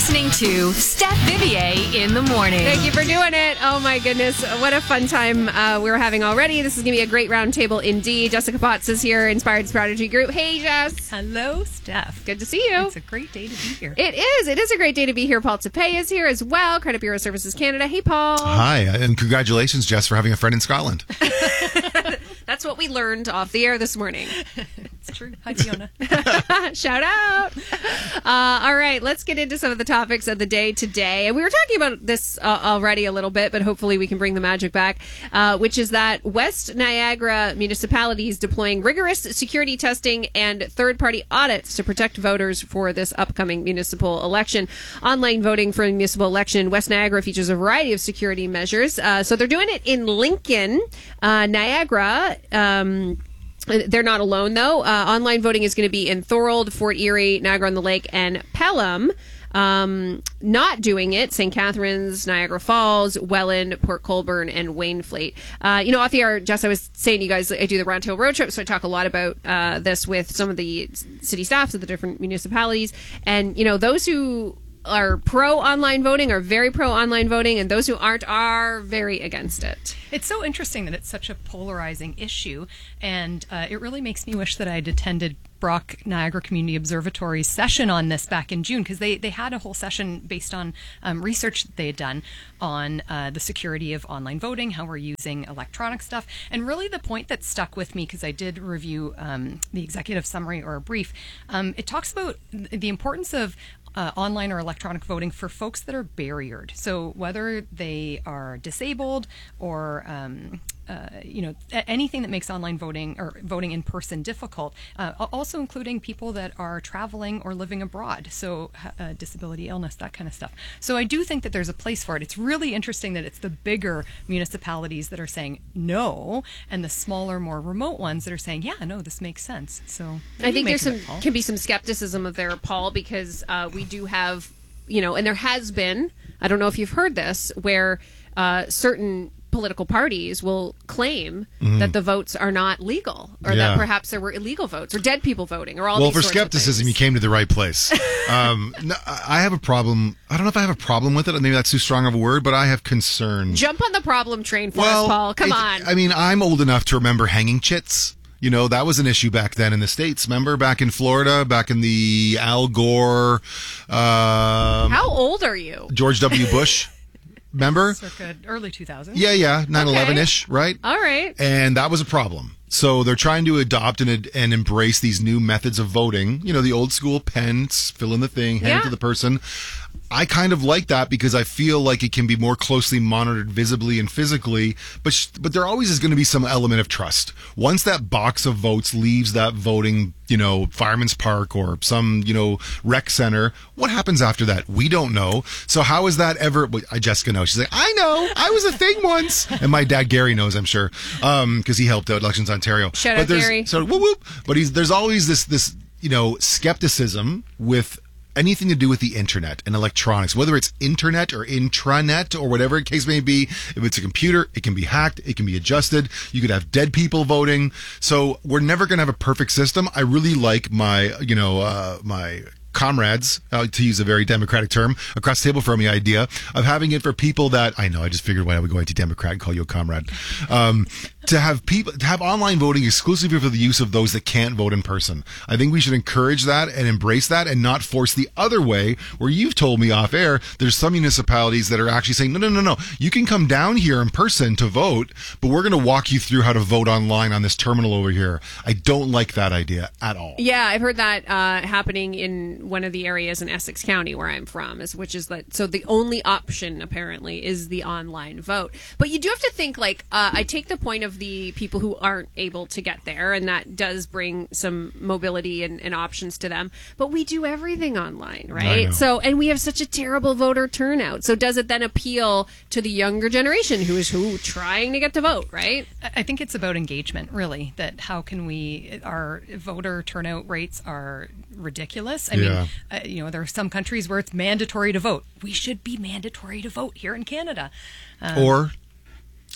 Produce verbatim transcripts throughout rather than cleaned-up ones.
listening to Steph Vivier in the morning. Thank you for doing it. Oh my goodness. What a fun time uh, we're having already. This is going to be a great roundtable indeed. Jessica Potts is here, Inspired Strategy Group. Hey, Jess. Hello, Steph. Good to see you. It's a great day to be here. It is. It is a great day to be here. Paul Tapei is here as well. Credit Bureau Services Canada. Hey, Paul. Hi, and congratulations, Jess, for having a friend in Scotland. That's what we learned off the air this morning. It's true. Hi, Fiona. Shout out. Uh, all right, let's get into some of the topics of the day today. And we were talking about this uh, already a little bit, but hopefully we can bring the magic back, uh, which is that West Niagara municipalities deploying rigorous security testing and third-party audits to protect voters for this upcoming municipal election. Online voting for a municipal election, West Niagara features a variety of security measures. Uh, so they're doing it in Lincoln, uh, Niagara. Um, They're not alone, though. Uh, online voting is going to be in Thorold, Fort Erie, Niagara-on-the-Lake, and Pelham. Um, not doing it, Saint Catharines, Niagara Falls, Welland, Port Colborne, and Waynflete. Uh, you know, off the air, Jess, I was saying to you guys, I do the Roundtable Road Trip, so I talk a lot about uh, this with some of the city staffs of the different municipalities. And, you know, those who are pro online voting are very pro online voting, and those who aren't are very against it. It's so interesting that it's such a polarizing issue, and uh, it really makes me wish that I'd attended Brock Niagara Community Observatory's session on this back in June, because they, they had a whole session based on um, research that they had done on uh, the security of online voting, how we're using electronic stuff. And really the point that stuck with me, because I did review um, the executive summary or a brief, um, it talks about the importance of Uh, online or electronic voting for folks that are barriered. So whether they are disabled or um, uh, you know a- anything that makes online voting or voting in person difficult, uh, also including people that are traveling or living abroad, so uh, disability, illness, that kind of stuff. So I do think that there's a place for it. It's really interesting that it's the bigger municipalities that are saying no, and the smaller, more remote ones that are saying, yeah, no, this makes sense. So I think there's some it, Paul. can be some skepticism of there, Paul, because uh, we do have, you know, and there has been, I don't know if you've heard this, where uh, certain political parties will claim mm-hmm. that the votes are not legal, or yeah. that perhaps there were illegal votes or dead people voting, or all well, these for sorts skepticism, of you came to the right place. um, no, I have a problem. I don't know if I have a problem with it. Maybe that's too strong of a word, but I have concern. Jump on the problem train for well, us, Paul. Come it, on. I mean, I'm old enough to remember hanging chits. You know, that was an issue back then in the States. Remember back in Florida, back in the Al Gore. Um, How old are you? George W. Bush. Remember? Circa early two thousands. Yeah, yeah, nine eleven-ish, right? All right. And that was a problem. So they're trying to adopt and and embrace these new methods of voting. You know, the old school pens, fill in the thing, hand Yeah. it to the person. I kind of like that because I feel like it can be more closely monitored visibly and physically, but sh- but there always is going to be some element of trust. Once that box of votes leaves that voting, you know, Fireman's Park or some, you know, rec center, what happens after that? We don't know. So how is that ever? I Jessica knows. She's like, I know. I was a thing once. And my dad, Gary, knows, I'm sure, um, because he helped out Elections Ontario. Shout but out, there's, Gary. So, whoop, whoop. But he's, there's always this, this, you know, skepticism with anything to do with the internet and electronics, whether it's internet or intranet or whatever the case may be. If it's a computer, it can be hacked, it can be adjusted. You could have dead people voting. So we're never going to have a perfect system. I really like my, you know, uh, my comrades, uh, to use a very democratic term, across the table from the idea of having it for people that, I know, I just figured why I would go anti-democrat and call you a comrade. Um, to have people, to have online voting exclusively for the use of those that can't vote in person. I think we should encourage that and embrace that and not force the other way, where you've told me off air, there's some municipalities that are actually saying, no, no, no, no, you can come down here in person to vote, but we're going to walk you through how to vote online on this terminal over here. I don't like that idea at all. Yeah, I've heard that uh, happening in one of the areas in Essex County where I'm from, is which is that. So the only option apparently is the online vote. But you do have to think, like, uh, I take the point of the people who aren't able to get there, and that does bring some mobility and, and options to them. But we do everything online, right? So, and we have such a terrible voter turnout. So does it then appeal to the younger generation who is who trying to get to vote, right? I think it's about engagement, really, that how can we, our voter turnout rates are ridiculous. I Yeah. mean, uh, you know, there are some countries where it's mandatory to vote. We should be mandatory to vote here in Canada. Um, Or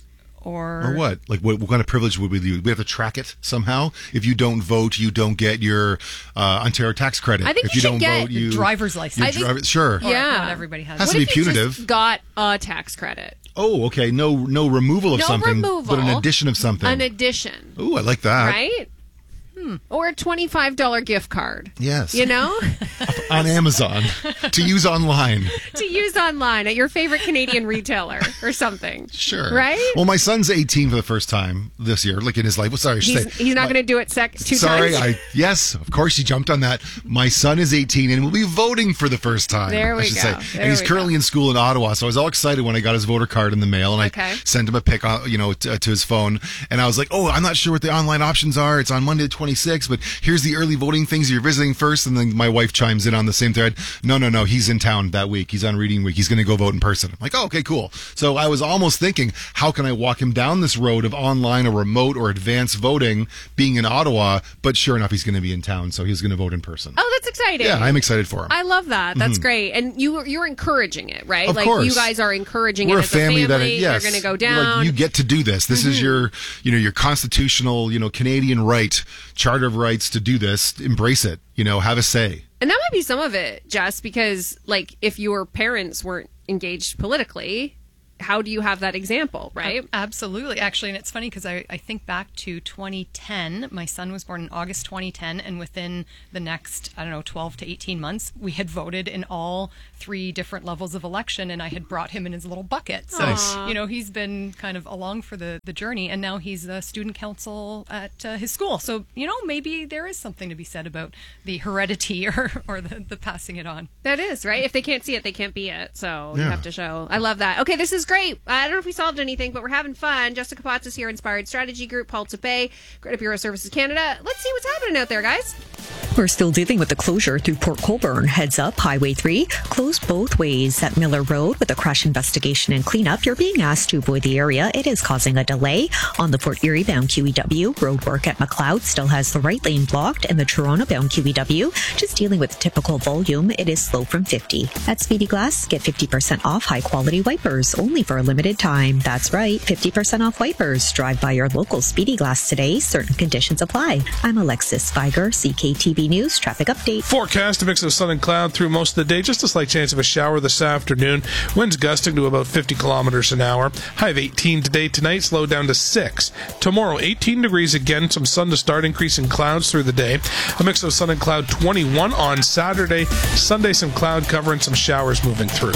or... Or what? Like, what, what kind of privilege would we do? We have to track it somehow? If you don't vote, you don't get your uh, Ontario tax credit. I think if you you should don't get vote, you... driver's license. you I think- drive- sure. Or Yeah. Not everybody has Has it. to What be if you punitive. just got a tax credit? Oh, okay. No no removal of No something, removal. but an addition of something. An addition. Ooh, I like that. Right? Hmm. Or a twenty-five dollars gift card. Yes. You know? On Amazon to use online. To use online at your favorite Canadian retailer or something. Sure. Right? Well, my son's eighteen for the first time this year, like in his life. Well, sorry, I should He's, say. he's not my- going to do it sec- two Sorry, times. I yes, of course you jumped on that. My son is eighteen and will be voting for the first time. There we I should go. say. There and he's we currently go. in school in Ottawa, so I was all excited when I got his voter card in the mail, and I Okay. sent him a pic, on, you know, to, to his phone, and I was like, "Oh, I'm not sure what the online options are. It's on Monday the twenty-sixth, but here's the early voting things you're visiting first." And then my wife chimes in on the same thread. No, no, no, he's in town that week. He's on reading week. He's going to go vote in person. I'm like, "Oh, okay, cool." So I was almost thinking, how can I walk him down this road of online or remote or advanced voting, being in Ottawa? But sure enough, he's going to be in town, so he's going to vote in person. Oh, that's exciting. Yeah, I'm excited for him. I love that. That's great. And you you're encouraging it, right? Of like course. you guys are encouraging We're it a as family, a family. that yes, You're going to go You're down. Like, you get to do this. This is your, you know, your constitutional, you know, Canadian right, Charter of Rights to do this. Embrace it. You know, have a say. And that might be some of it, Jess, because like if your parents weren't engaged politically, how do you have that example, right? Absolutely. Actually, and it's funny because I, I think back to twenty ten. My son was born in August twenty ten, and within the next, I don't know, twelve to eighteen months, we had voted in all three different levels of election, and I had brought him in his little bucket. So, Nice. you know, he's been kind of along for the, the journey, and now he's a student council at uh, his school. So, you know, maybe there is something to be said about the heredity or, or the, the passing it on. That is, right? If they can't see it, they can't be it. So you Yeah. have to show. I love that. Okay, this is great. I don't know if we solved anything, but we're having fun. Jessica Potts is here, Inspired Strategy Group, Paul Bay, Credit Bureau Services Canada. Let's see what's happening out there, guys. We're still dealing with the closure through Port Colborne. Heads up, Highway three closed both ways at Miller Road with a crash investigation and cleanup. You're being asked to avoid the area. It is causing a delay. On the Fort Erie bound Q E W, road work at McLeod still has the right lane blocked, and the Toronto bound Q E W just dealing with typical volume. It is slow from fifty. At Speedy Glass, get fifty percent off high quality wipers only for a limited time. That's right, fifty percent off wipers. Drive by your local Speedy Glass today. Certain conditions apply. I'm Alexis Viger, C K T V News Traffic Update. Forecast, a mix of sun and cloud through most of the day. Just a slight chance of a shower this afternoon. Winds gusting to about fifty kilometers an hour. High of eighteen today. Tonight, slow down to six. Tomorrow, eighteen degrees again. Some sun to start, increasing clouds through the day. A mix of sun and cloud, twenty-one on Saturday. Sunday, some cloud cover and some showers moving through.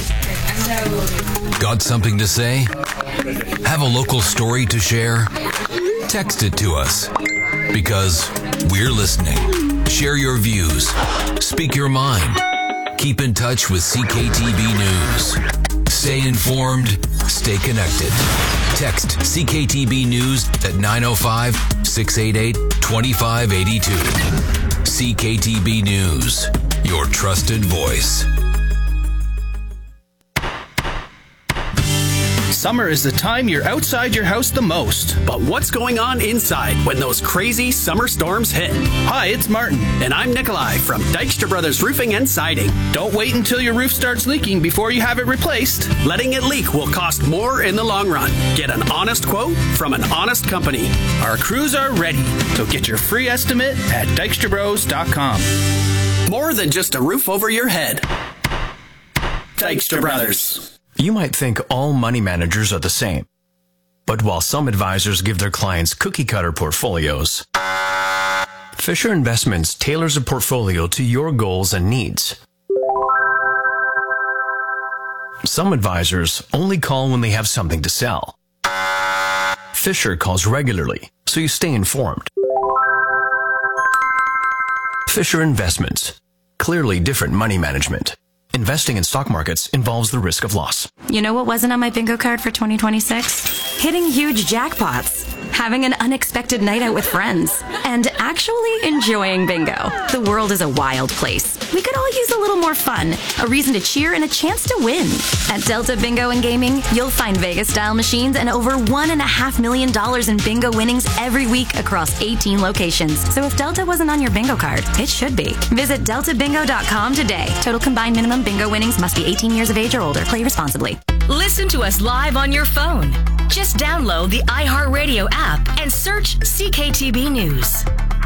Got something to say? Have a local story to share? Text it to us. Because we're listening. Share your views. Speak your mind. Keep in touch with C K T B News. Stay informed. Stay connected. Text C K T B News at nine oh five, six eight eight, two five eight two. C K T B News. Your trusted voice. Summer is the time you're outside your house the most. But what's going on inside when those crazy summer storms hit? Hi, it's Martin. And I'm Nikolai from Dykstra Brothers Roofing and Siding. Don't wait until your roof starts leaking before you have it replaced. Letting it leak will cost more in the long run. Get an honest quote from an honest company. Our crews are ready. So get your free estimate at dykstra bros dot com. More than just a roof over your head. Dykstra Brothers. You might think all money managers are the same. But while some advisors give their clients cookie-cutter portfolios, Fisher Investments tailors a portfolio to your goals and needs. Some advisors only call when they have something to sell. Fisher calls regularly, so you stay informed. Fisher Investments. Clearly different money management. Investing in stock markets involves the risk of loss. You know what wasn't on my bingo card for twenty twenty-six? Hitting huge jackpots, having an unexpected night out with friends, and actually enjoying bingo. The world is a wild place. We could all use a little more fun, a reason to cheer, and a chance to win. At Delta Bingo and Gaming, you'll find Vegas-style machines and over one and a half million dollars in bingo winnings every week across eighteen locations. So if Delta wasn't on your bingo card, it should be. Visit delta bingo dot com today. Total combined minimum bingo winnings must be eighteen years of age or older. Play responsibly. Listen to us live on your phone. Just download the iHeartRadio app and search C K T B News.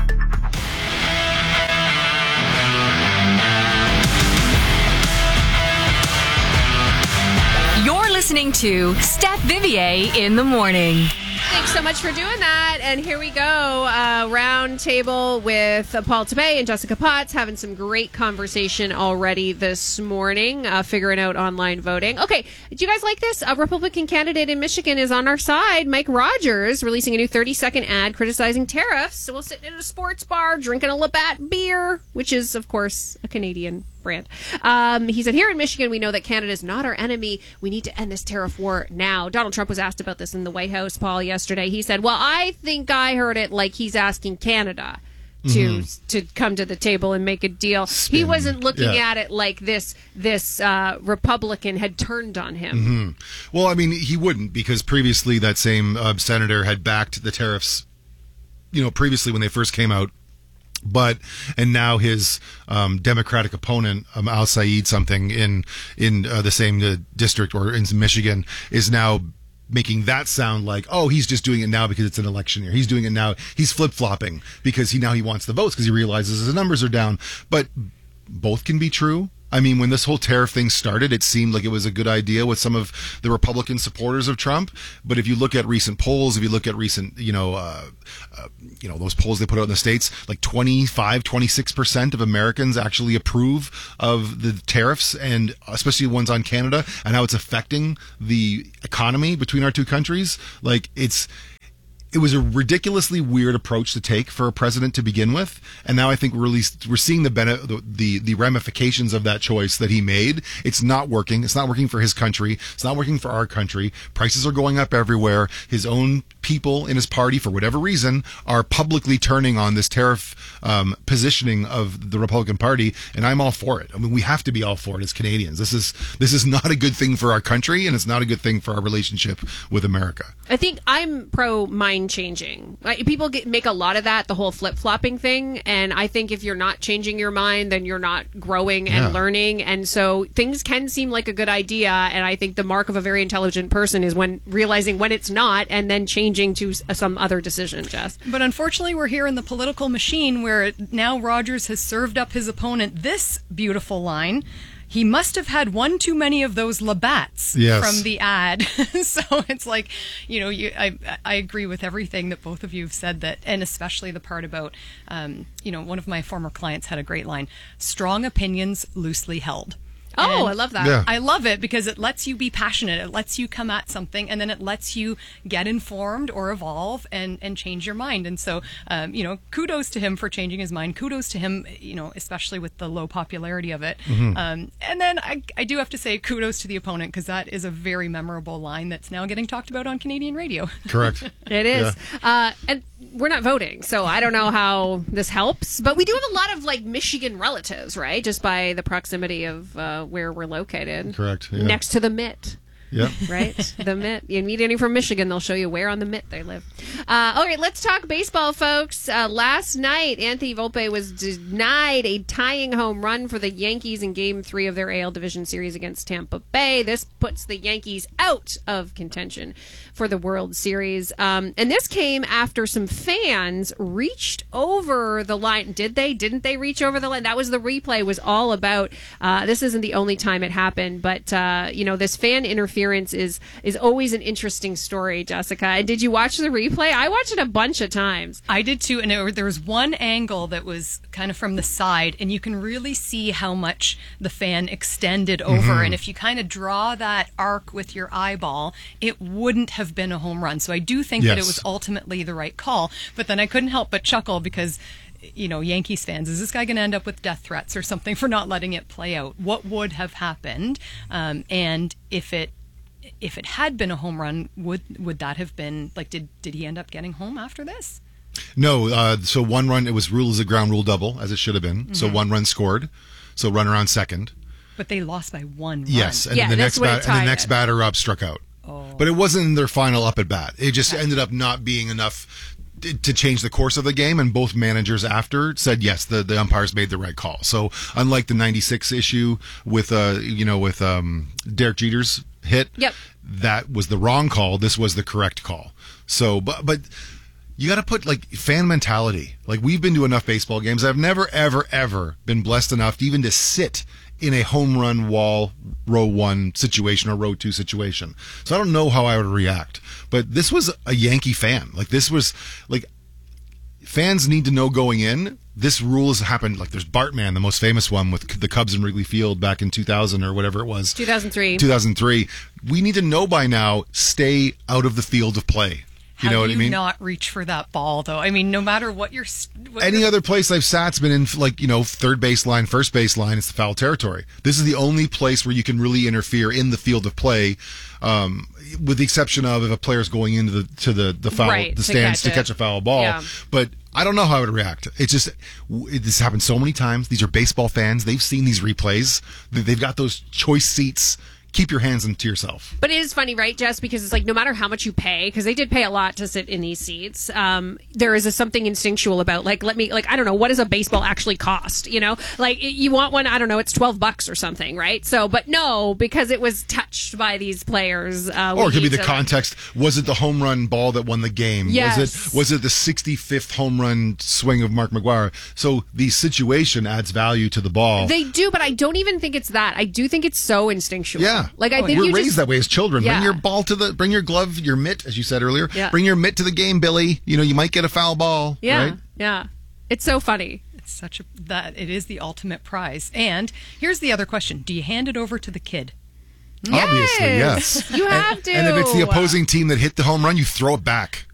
You're listening to Steph Vivier in the morning. Thanks so much for doing that. And here we go. Uh, round table with uh, Paul Tabay and Jessica Potts having some great conversation already this morning, uh, figuring out online voting. Okay, do you guys like this? A Republican candidate in Michigan is on our side. Mike Rogers releasing a new thirty-second ad criticizing tariffs. So we'll sit in a sports bar drinking a Labatt beer, which is, of course, a Canadian brand. Um, he said, here in Michigan, we know that Canada is not our enemy. We need to end this tariff war now. Donald Trump was asked about this in the White House, Paul, yesterday. He said, well, I think I heard it like he's asking Canada to mm-hmm. to come to the table and make a deal. Spin. He wasn't looking yeah. at it like this this uh, Republican had turned on him. Mm-hmm. Well, I mean, he wouldn't, because previously that same uh, senator had backed the tariffs, you know, previously when they first came out. But and now his um, Democratic opponent, um, Al Said, something in in uh, the same uh, district or in Michigan, is now making that sound like, oh, he's just doing it now because it's an election year. He's doing it now. He's flip flopping because he now he wants the votes because he realizes his numbers are down. But both can be true. I mean, when this whole tariff thing started, it seemed like it was a good idea with some of the Republican supporters of Trump. But if you look at recent polls, if you look at recent, you know, uh, uh, you know, those polls they put out in the States, like twenty-five, twenty-six percent of Americans actually approve of the tariffs, and especially ones on Canada and how it's affecting the economy between our two countries. Like, it's... It was a ridiculously weird approach to take for a president to begin with, and now I think we're really we're seeing the, the the the ramifications of that choice that he made. It's not working. It's not working for his country. It's not working for our country. Prices are going up everywhere. His own people in his party, for whatever reason, are publicly turning on this tariff um, positioning of the Republican Party, and I'm all for it. I mean, we have to be all for it as Canadians. This is this is not a good thing for our country, and it's not a good thing for our relationship with America. I think I'm pro mind changing. Like, people get, make a lot of that, the whole flip flopping thing. And I think if you're not changing your mind, then you're not growing and Yeah. learning. And so things can seem like a good idea. And I think the mark of a very intelligent person is when realizing when it's not and then changing to s- some other decision, Jess. But unfortunately, we're here in the political machine where now Rogers has served up his opponent this beautiful line. He must have had one too many of those Labatts Yes. from the ad. So it's like, you know, you, I I agree with everything that both of you have said, that, and especially the part about, um, you know, one of my former clients had a great line: strong opinions loosely held. Oh, And I love that. Yeah. I love it because it lets you be passionate. It lets you come at something, and then it lets you get informed or evolve and, and change your mind. And so, um, you know, kudos to him for changing his mind. Kudos to him, you know, especially with the low popularity of it. Mm-hmm. Um, and then I, I do have to say kudos to the opponent, because that is a very memorable line that's now getting talked about on Canadian radio. Correct. It is. Uh, and we're not voting, so I don't know how this helps. But we do have a lot of, like, Michigan relatives, right? Just by the proximity of uh, where we're located. Correct. Yeah. Next to the Mitt. Yeah. Right? The Mitt. You meet any from Michigan, they'll show you where on the Mitt they live. Uh, all right, let's talk baseball, folks. Uh, last night, Anthony Volpe was denied a tying home run for the Yankees in Game three of their A L Division Series against Tampa Bay. This puts the Yankees out of contention for the World Series. Um, and this came after some fans reached over the line. Did they? Didn't they reach over the line? That was the replay was all about. Uh, this isn't the only time it happened, but, uh, you know, this fan interference is is always an interesting story, Jessica. And did you watch the replay? I watched it a bunch of times. I did too, and it, there was one angle that was kind of from the side, and you can really see how much the fan extended over. Mm-hmm. And if you kind of draw that arc with your eyeball, it wouldn't have been a home run. So I do think that it Yes. was ultimately the right call. But then I couldn't help but chuckle because, you know, Yankees fans, is this guy going to end up with death threats or something for not letting it play out? What would have happened? Um, and if it if it had been a home run, would would that have been, like, did did he end up getting home after this? No, uh, so one run, it was ruled as a ground rule double, as it should have been. Mm-hmm. So one run scored, so runner on second. But they lost by one run. Yes, and Yeah, the that's next what it bat- and the tied next it. batter up struck out. Oh. But it wasn't their final up at bat. It just ended up not being enough t- to change the course of the game, and both managers after said yes, the, the umpires made the right call. So unlike the ninety-six issue with uh you know with um Derek Jeter's hit. Yep. That was the wrong call. This was the correct call. So, but but you got to put like fan mentality. Like we've been to enough baseball games. I've never ever ever been blessed enough to even to sit in a home run wall row one situation or row two situation. So I don't know how I would react. But this was a Yankee fan. Like this was like fans need to know going in. This rule has happened. Like there's Bartman, the most famous one with the Cubs in Wrigley Field back in two thousand or whatever it was. two thousand three. two thousand three. We need to know by now, stay out of the field of play. You How know do what I mean? not reach for that ball, though? I mean, no matter what you're... What Any you're, other place I've sat's been in, like, you know, third base line, first base line, it's the foul territory. This is the only place where you can really interfere in the field of play, um, with the exception of if a player's going into the to the, the foul, Right, the to stands catch to catch it. a foul ball. Yeah. But I don't know how I would react. It's just, w- this happened so many times. These are baseball fans. They've seen these replays. They- They've got those choice seats. Keep your hands into yourself. But it is funny, right, Jess? Because it's like no matter how much you pay, because they did pay a lot to sit in these seats, um, there is a something instinctual about like, let me, like, I don't know, what does a baseball actually cost? You know, like it- you want one, I don't know, it's twelve bucks or something, right? So, but no, because it was touched by these players. Uh, Or we it could be need the to- context. Was it the home run ball that won the game? Yes. Was it was it the sixty-fifth home run swing of Mark McGuire? So the situation adds value to the ball. They do, but I don't even think it's that. I do think it's so instinctual. Yeah, Like I Oh, think we're you raised just, that way as children. Yeah. Bring your ball to the, bring your glove, your mitt, as you said earlier. Yeah. Bring your mitt to the game, Billy. You know, you might get a foul ball. Yeah, right? yeah. It's so funny. It's such a... That it is the ultimate prize. And here's the other question. Do you hand it over to the kid? Obviously, Yes, yes. you have and, to. And if it's the opposing team that hit the home run, you throw it back.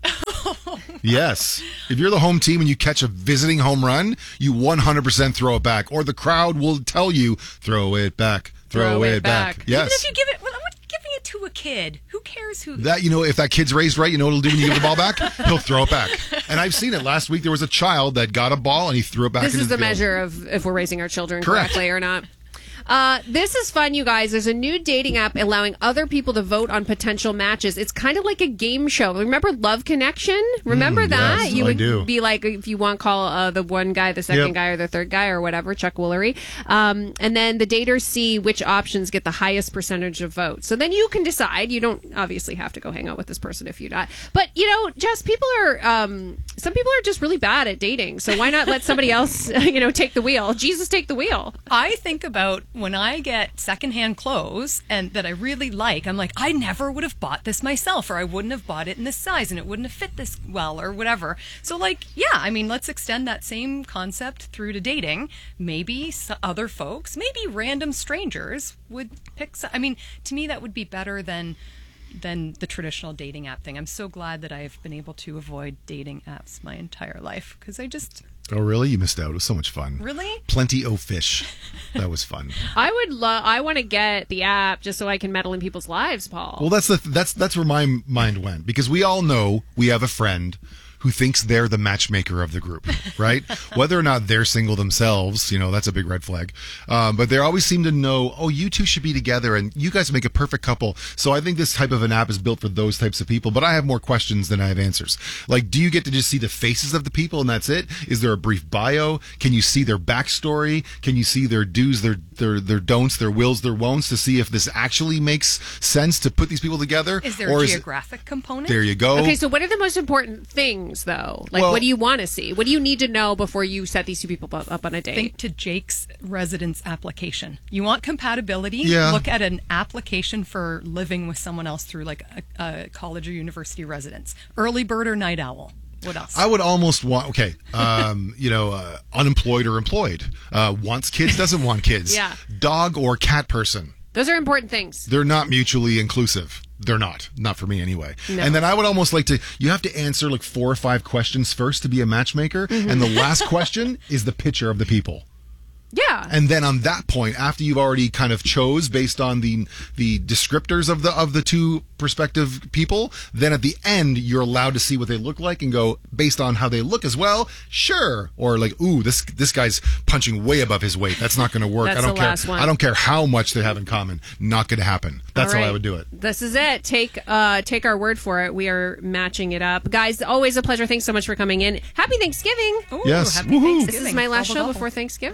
Yes. If you're the home team and you catch a visiting home run, you one hundred percent throw it back. Or the crowd will tell you, throw it back. Throw, Throw it, it back. back. Yes. Even if you give it... Well, what, giving it to a kid. Who cares who... That, you know, if that kid's raised right, you know what he'll do when you give the ball back? He'll throw it back. And I've seen it. Last week there was a child that got a ball and he threw it back This into is the the field. measure of if we're raising our children Correct. correctly or not. Uh, this is fun, you guys. There's a new dating app allowing other people to vote on potential matches. It's kind of like a game show. Remember Love Connection? Remember Mm, that? yes, you I would do. be like, if you want, call uh, the one guy, the second Yep. guy, or the third guy, or whatever, Chuck Woolery. Um, and then the daters see which options get the highest percentage of votes. So then you can decide. You don't obviously have to go hang out with this person if you not. But, you know, just people are, um, some people are just really bad at dating. So why not let somebody else, you know, take the wheel? Jesus, take the wheel. I think about when I get secondhand clothes and that I really like, I'm like, I never would have bought this myself, or I wouldn't have bought it in this size and it wouldn't have fit this well or whatever. So like, yeah, I mean, let's extend that same concept through to dating. Maybe s- other folks, maybe random strangers would pick, so- I mean, to me that would be better than than the traditional dating app thing. I'm so glad that I've been able to avoid dating apps my entire life because I just Oh, really? You missed out. It was so much fun. Really? Plenty o' fish. That was fun. I would love. I want to get the app just so I can meddle in people's lives, Paul. Well, that's the that's that's where my mind went, because we all know we have a friend who thinks they're the matchmaker of the group, right? Whether or not they're single themselves, you know, that's a big red flag. Um, but they always seem to know, oh, you two should be together and you guys make a perfect couple. So I think this type of an app is built for those types of people. But I have more questions than I have answers. Like, do you get to just see the faces of the people and that's it? Is there a brief bio? Can you see their backstory? Can you see their do's, their their their don'ts, their wills, their won'ts, to see if this actually makes sense to put these people together? Is there Or a is it- geographic component? There you go. Okay, so what are the most important things, though? Like, Well- what do you want to see? What do you need to know before you set these two people bu- up on a date? Think to Jake's residence application. You want compatibility? Yeah. Look at an application for living with someone else through like a, a college or university residence. Early bird or night owl? What else? I would almost want, okay, um, you know, uh, unemployed or employed. Uh, wants kids, doesn't want kids. Yeah. Dog or cat person. Those are important things. They're not mutually inclusive. They're not. Not for me anyway. No. And then I would almost like to, you have to answer like four or five questions first to be a matchmaker. Mm-hmm. And the last question is the picture of the people. Yeah. And then on that point, after you've already kind of chose based on the the descriptors of the of the two prospective people, then at the end you're allowed to see what they look like and go, based on how they look as well, sure. Or like, ooh, this this guy's punching way above his weight. That's not going to work. That's I don't the care. last one. I don't care how much they have in common. Not going to happen. That's All how I right. would do it. This is it. Take uh, take our word for it. We are matching it up. Guys, always a pleasure. Thanks so much for coming in. Happy Thanksgiving. Ooh, Yes. Happy Woohoo. Thanksgiving. This is my last Gobble, show gobble. before Thanksgiving. It is.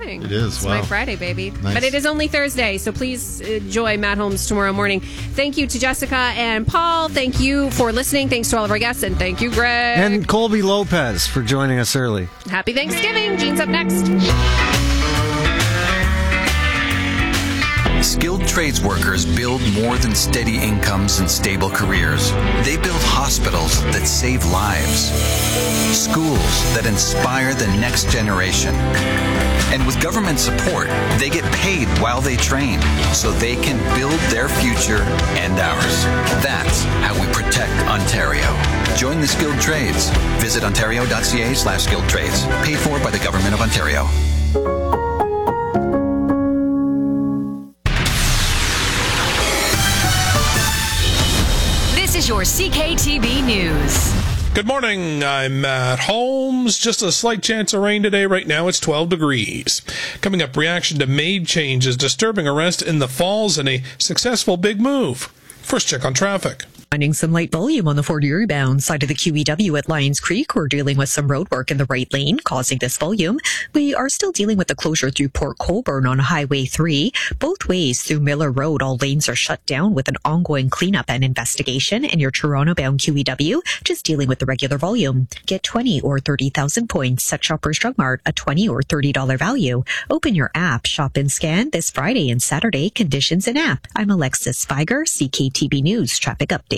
is. It's Wow. my Friday, baby. Nice. But it is only Thursday, so please enjoy Matt Holmes tomorrow morning. Thank you to Jessica and Paul. Thank you for listening. Thanks to all of our guests. And thank you, Greg. And Colby Lopez for joining us early. Happy Thanksgiving. Gene's up next. Skilled trades workers build more than steady incomes and stable careers. They build hospitals that save lives, schools that inspire the next generation. And with government support, they get paid while they train so they can build their future and ours. That's how we protect Ontario. Join the skilled trades. Visit ontario.ca slash skilled trades. Paid for by the Government of Ontario. This is your C K T B News. Good morning, I'm Matt Holmes. Just a slight chance of rain today. Right now it's twelve degrees. Coming up, reaction to MAID changes, disturbing arrest in the Falls, and a successful big move. First check on traffic. Finding some light volume on the Fort Erie bound side of the Q E W at Lions Creek. We're dealing with some road work in the right lane causing this volume. We are still dealing with the closure through Port Colborne on Highway three. Both ways through Miller Road, all lanes are shut down with an ongoing cleanup and investigation. And your Toronto bound Q E W, just dealing with the regular volume. Get twenty or thirty thousand points at Shoppers Drug Mart, a twenty or thirty dollars value. Open your app, shop and scan this Friday and Saturday. Conditions in app. I'm Alexis Spiger, C K T B News Traffic Update.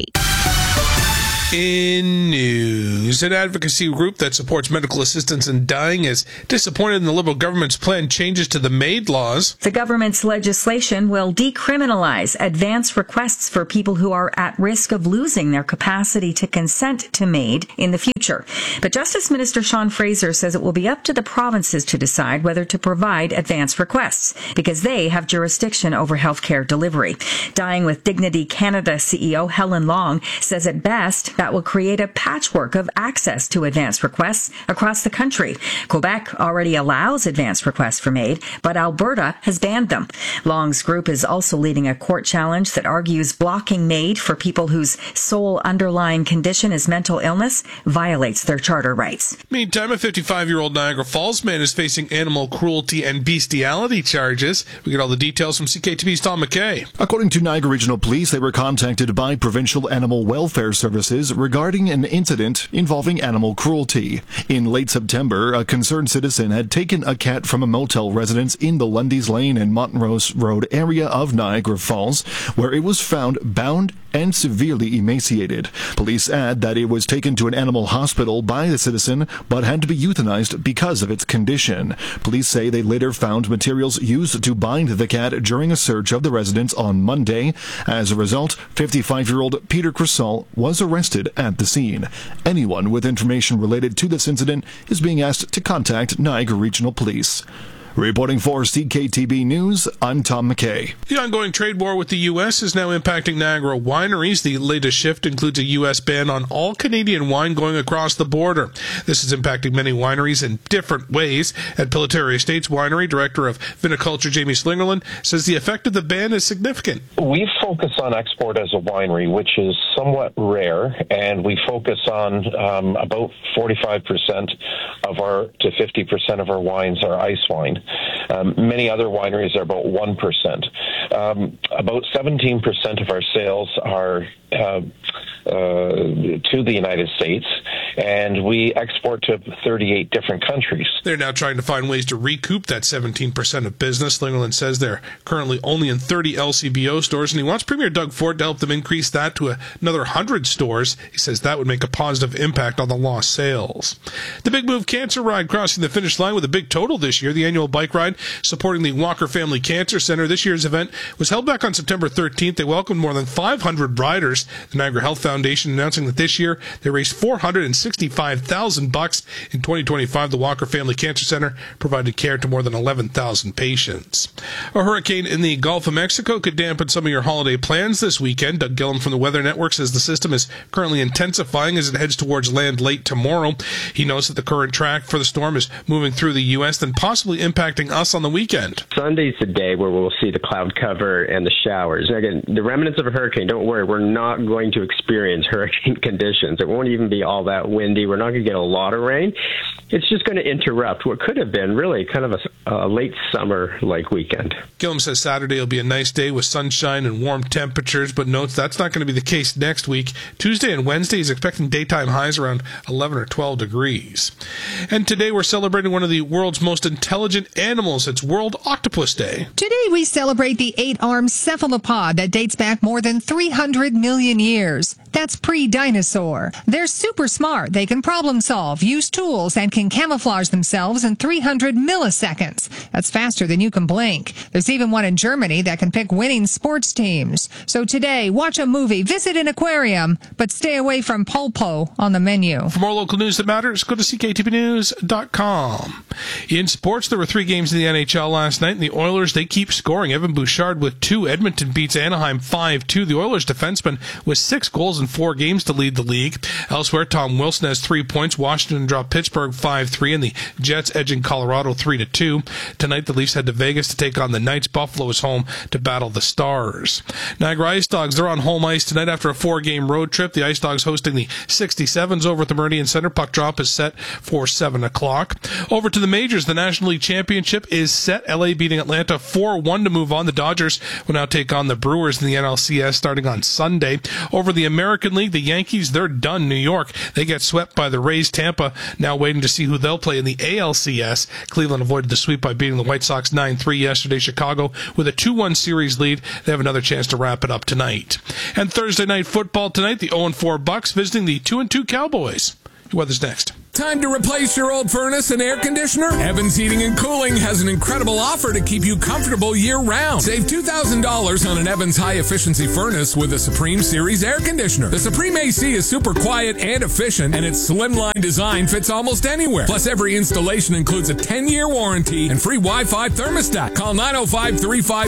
In news, an advocacy group that supports medical assistance in dying is disappointed in the Liberal government's planned changes to the MAID laws. The government's legislation will decriminalize advance requests for people who are at risk of losing their capacity to consent to MAID in the future. But Justice Minister Sean Fraser says it will be up to the provinces to decide whether to provide advance requests because they have jurisdiction over healthcare delivery. Dying with Dignity Canada C E O Helen Long says at best that will create a patchwork of access to advance requests across the country. Quebec already allows advance requests for MAID, but Alberta has banned them. Long's group is also leading a court challenge that argues blocking MAID for people whose sole underlying condition is mental illness violates their charter rights. Meantime, a fifty-five-year-old Niagara Falls man is facing animal cruelty and bestiality charges. We get all the details from C K T V's Tom McKay. According to Niagara Regional Police, they were contacted by Provincial Animal Welfare Services regarding an incident involving animal cruelty. In late September, a concerned citizen had taken a cat from a motel residence in the Lundy's Lane and Montrose Road area of Niagara Falls, where it was found bound and severely emaciated. Police add that it was taken to an animal hospital by the citizen, but had to be euthanized because of its condition. Police say they later found materials used to bind the cat during a search of the residence on Monday. As a result, fifty-five-year-old Peter Crisol was arrested at the scene. Anyone with information related to this incident is being asked to contact Niagara Regional Police. Reporting for C K T B News, I'm Tom McKay. The ongoing trade war with the U S is now impacting Niagara wineries. The latest shift includes a U S ban on all Canadian wine going across the border. This is impacting many wineries in different ways. At Pilotary Estates Winery, Director of Viniculture Jamie Slingerland says the effect of the ban is significant. We focus on export as a winery, which is somewhat rare, and we focus on um, about forty-five percent of our to fifty percent of our wines are ice wine. Um, many other wineries are about one percent. Um, about seventeen percent of our sales are uh, uh, to the United States, and we export to thirty-eight different countries. They're now trying to find ways to recoup that seventeen percent of business. Slingerland says they're currently only in thirty L C B O stores, and he wants Premier Doug Ford to help them increase that to another one hundred stores. He says that would make a positive impact on the lost sales. The Big Move Cancer Ride crossing the finish line with a big total this year. The annual bike ride supporting the Walker Family Cancer Center. This year's event was held back on September thirteenth. They welcomed more than five hundred riders. The Niagara Health Foundation announcing that this year they raised four hundred sixty-five thousand bucks. In twenty twenty-five, the Walker Family Cancer Center provided care to more than eleven thousand patients. A hurricane in the Gulf of Mexico could dampen some of your holiday plans this weekend. Doug Gillum from the Weather Network says the system is currently intensifying as it heads towards land late tomorrow. He notes that the current track for the storm is moving through the U S, then possibly impacting impacting us on the weekend. Sunday's the day where we'll see the cloud cover and the showers. Again, the remnants of a hurricane, don't worry, we're not going to experience hurricane conditions. It won't even be all that windy. We're not going to get a lot of rain. It's just going to interrupt what could have been really kind of a, a late summer-like weekend. Gillum says Saturday will be a nice day with sunshine and warm temperatures, but notes that's not going to be the case next week. Tuesday and Wednesday is expecting daytime highs around eleven or twelve degrees. And today we're celebrating one of the world's most intelligent animals. It's World Octopus Day. Today we celebrate the eight-armed cephalopod that dates back more than three hundred million years. That's pre-dinosaur. They're super smart. They can problem solve, use tools, and can camouflage themselves in three hundred milliseconds. That's faster than you can blink. There's even one in Germany that can pick winning sports teams. So today, watch a movie, visit an aquarium, but stay away from pulpo on the menu. For more local news that matters, go to c k t v news dot com. In sports, there were three games in the N H L last night, and the Oilers, they keep scoring. Evan Bouchard with two. Edmonton beats Anaheim five two. The Oilers defenseman with six goals in four games to lead the league. Elsewhere, Tom Wilson has three points. Washington dropped Pittsburgh five three, and the Jets edging Colorado three to two. Tonight, the Leafs head to Vegas to take on the Knights. Buffalo is home to battle the Stars. Niagara Ice Dogs, they're on home ice tonight after a four-game road trip. The Ice Dogs hosting the sixty-sevens over at the Meridian Center. Puck drop is set for seven o'clock. Over to the majors, the National League Championship is set. L A beating Atlanta four one to move on. The Dodgers will now take on the Brewers in the N L C S starting on Sunday. Over the American League, the Yankees, they're done. New York, they get swept by the Rays. Tampa now waiting to see who they'll play in the A L C S. Cleveland avoided the sweep by beating the White Sox nine three yesterday. Chicago with a two one series lead. They have another chance to wrap it up tonight. And Thursday night football tonight, the oh and four Bucks visiting the two and two Cowboys. Your weather's next. Time to replace your old furnace and air conditioner? Evans Heating and Cooling has an incredible offer to keep you comfortable year-round. Save two thousand dollars on an Evans high-efficiency furnace with a Supreme Series air conditioner. The Supreme A C is super quiet and efficient, and its slimline design fits almost anywhere. Plus, every installation includes a ten-year warranty and free Wi-Fi thermostat. Call nine oh five, three five